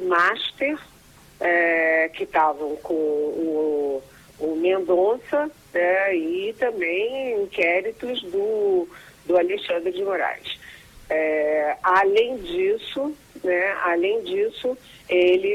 Master, que estavam com o Mendonça, e também inquéritos do Alexandre de Moraes. Além disso, ele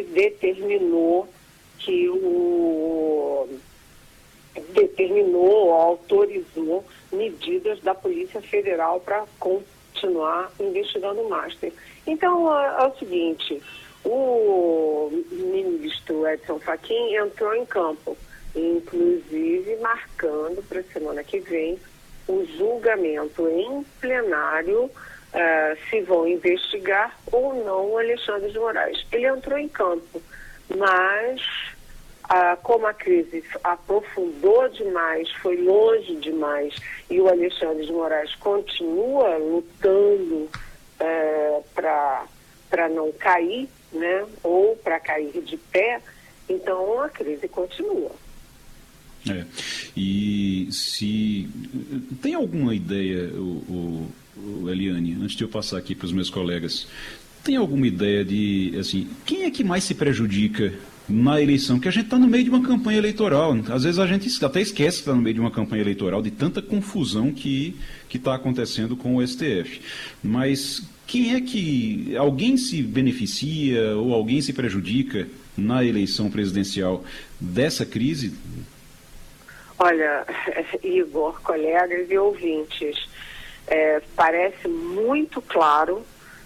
autorizou medidas da Polícia Federal para continuar investigando o Master. Então, é o seguinte, o ministro Edson Fachin entrou em campo, inclusive marcando para a semana que vem o julgamento em plenário, se vão investigar ou não o Alexandre de Moraes. Ele entrou em campo, mas como a crise aprofundou demais, foi longe demais, e o Alexandre de Moraes continua lutando para não cair, né, ou para cair de pé, então a crise continua. E se tem alguma ideia, Eliane, antes de eu passar aqui para os meus colegas, tem alguma ideia de, assim, quem é que mais se prejudica na eleição? Porque a gente está no meio de uma campanha eleitoral, às vezes a gente até esquece que está no meio de uma campanha eleitoral, de tanta confusão que está acontecendo com o STF. Mas quem é que, alguém se beneficia ou alguém se prejudica na eleição presidencial dessa crise? Olha, Igor, colegas e ouvintes, parece muito claro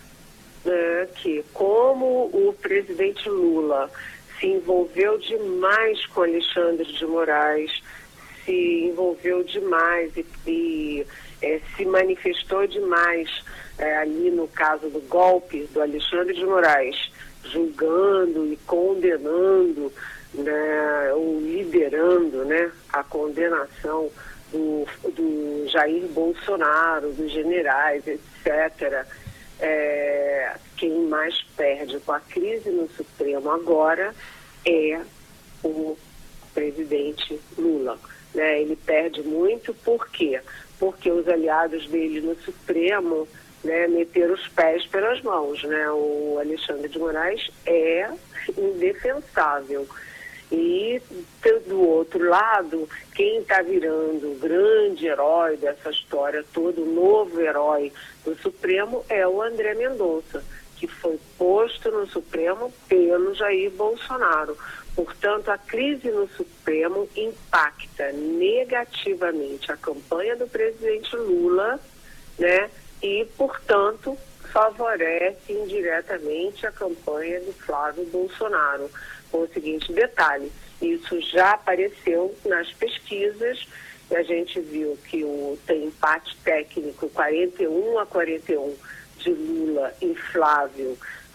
que como o presidente Lula se envolveu demais com Alexandre de Moraes, se envolveu demais e se manifestou demais ali no caso do golpe do Alexandre de Moraes, julgando e condenando, né, ou liderando, né, a condenação do Jair Bolsonaro, dos generais, etc. Quem mais perde com a crise no Supremo agora é o presidente Lula, né? Ele perde muito, por quê? Porque os aliados dele no Supremo, né, meteram os pés pelas mãos, né? O Alexandre de Moraes é indefensável. E, do outro lado, quem está virando o grande herói dessa história toda, o novo herói do Supremo, é o André Mendonça, que foi posto no Supremo pelo Jair Bolsonaro. Portanto, a crise no Supremo impacta negativamente a campanha do presidente Lula, né? E, portanto, favorece indiretamente a campanha do Flávio Bolsonaro. Com o seguinte detalhe, isso já apareceu nas pesquisas, e a gente viu que tem empate técnico 41-41 de Lula e Flávio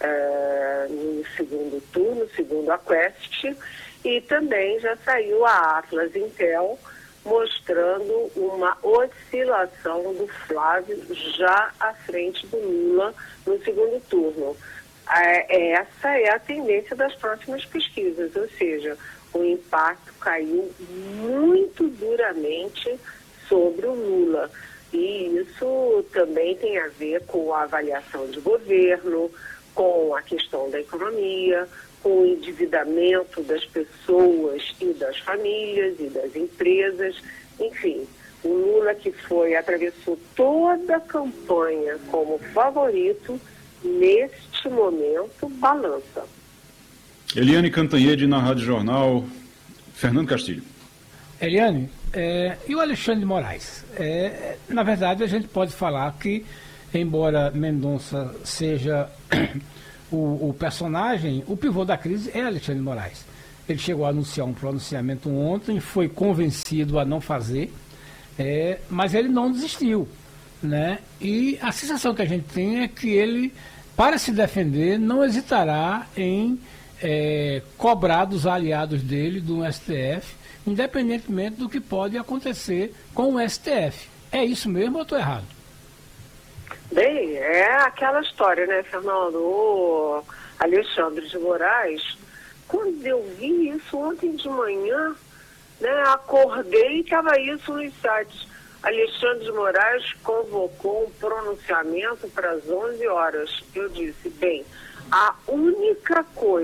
no segundo turno, segundo a Quest, e também já saiu a Atlas Intel mostrando uma oscilação do Flávio já à frente do Lula no segundo turno. Essa é a tendência das próximas pesquisas, ou seja, o impacto caiu muito duramente sobre o Lula. E isso também tem a ver com a avaliação de governo, com a questão da economia, com o endividamento das pessoas e das famílias e das empresas. Enfim, o Lula que atravessou toda a campanha como favorito, neste momento, balança. Eliane Cantanhede, na Rádio Jornal. Fernando Castilho. Eliane, e o Alexandre de Moraes? Na verdade, a gente pode falar que, embora Mendonça seja o personagem, o pivô da crise é Alexandre de Moraes. Ele chegou a anunciar um pronunciamento ontem, foi convencido a não fazer, mas ele não desistiu, né? E a sensação que a gente tem é que ele, para se defender, não hesitará em cobrar dos aliados dele, do STF, independentemente do que pode acontecer com o STF. É isso mesmo ou estou errado? Bem, é aquela história, né, Fernando? O Alexandre de Moraes, quando eu vi isso ontem de manhã, né, acordei e estava isso nos sites. Alexandre de Moraes convocou um pronunciamento para as 11 horas. Eu disse, bem, a única coisa